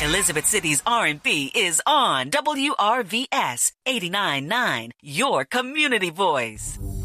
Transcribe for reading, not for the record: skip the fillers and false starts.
Elizabeth City's R&B is on WRVS 89.9, your community voice.